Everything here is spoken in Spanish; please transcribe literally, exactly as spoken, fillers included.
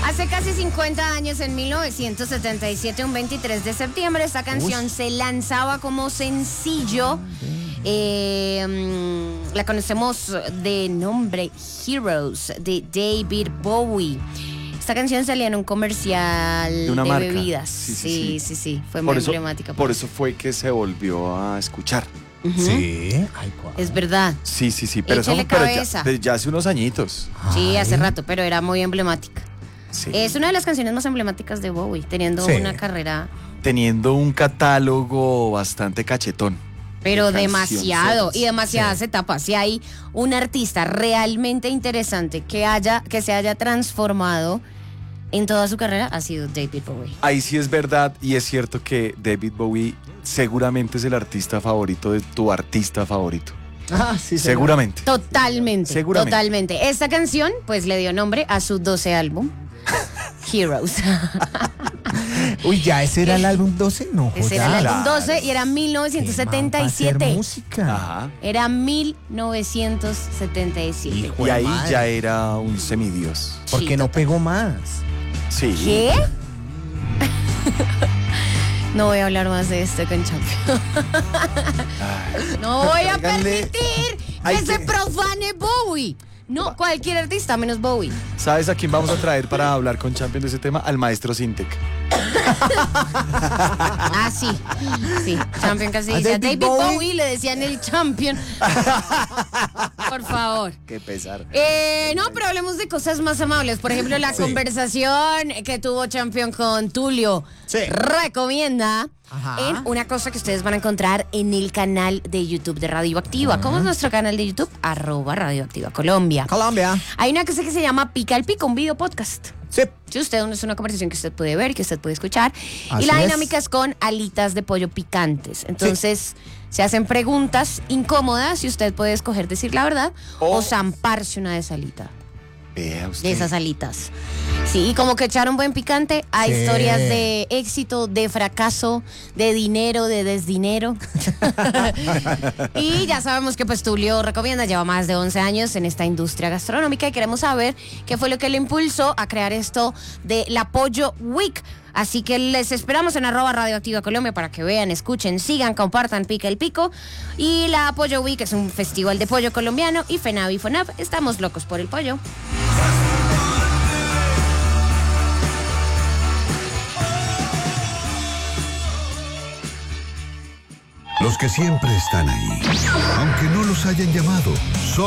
Hace casi cincuenta años, en mil novecientos setenta y siete, un veintitrés de septiembre, esta canción Uy. se lanzaba como sencillo. Eh, um, la conocemos de nombre Heroes, de David Bowie. Esta canción salía en un comercial de, una de marca. bebidas. Sí, sí, sí, sí, sí, sí. Fue por muy eso, emblemática. Por eso fue que se volvió a escuchar. Uh-huh. Sí. Ay, es verdad. Sí, sí, sí. Pero, eso, pero ya, ya hace unos añitos. Sí, Ay. hace rato, pero era muy emblemática. Sí. Es una de las canciones más emblemáticas de Bowie, teniendo sí. una carrera... Teniendo un catálogo bastante cachetón. Pero de demasiado, y demasiadas sí. etapas. Si hay un artista realmente interesante que, haya, que se haya transformado en toda su carrera, ha sido David Bowie. Ahí sí es verdad, y es cierto que David Bowie seguramente es el artista favorito de tu artista favorito. Ah, sí, seguramente. Totalmente, seguramente. Totalmente. Esta canción, pues, le dio nombre a su doce álbum, Heroes. Uy, ¿ya ese era el álbum doce? No, ese era el álbum doce y era mil novecientos setenta y siete. Música. Ajá. Era mil novecientos setenta y siete. Hijo y ahí madre. Ya era un semidios. ¿Por qué sí, no pegó más? Sí. ¿Qué? No voy a hablar más de esto con Champion. No voy a permitir que se profane Bowie. No, cualquier artista menos Bowie. ¿Sabes a quién vamos a traer para hablar con Champion de ese tema? Al maestro Sintec. Ah, sí. Sí, Champion casi dice. A David, David Bowie? Bowie le decían el Champion. Por favor. Qué pesar. Eh, no, pero hablemos de cosas más amables. Por ejemplo, la sí. conversación que tuvo Champion con Tulio. Sí. Recomienda. Ajá. En una cosa que ustedes van a encontrar en el canal de YouTube de Radioactiva. Uh-huh. ¿Cómo es nuestro canal de YouTube? Arroba Radioactiva Colombia. Colombia. Hay una cosa que se llama Pica el Pico, un video podcast. Sí. Sí, usted es una conversación que usted puede ver, que usted puede escuchar. Así y la es. dinámica es con alitas de pollo picantes. Entonces, sí. se hacen preguntas incómodas y usted puede escoger decir la verdad oh. o zamparse una de esa alita. Vea usted. De esas alitas. Sí, y como que echar un buen picante, hay sí. historias de éxito, de fracaso, de dinero, de desdinero. Y ya sabemos que pues Tulio recomienda, lleva más de once años en esta industria gastronómica y queremos saber qué fue lo que le impulsó a crear esto de la Pollo Week. Así que les esperamos en arroba Radioactiva Colombia para que vean, escuchen, sigan, compartan Pica el Pico. Y la Pollo Week es un festival de pollo colombiano y FENAV y FONAV estamos locos por el pollo. Los que siempre están ahí, aunque no los hayan llamado, son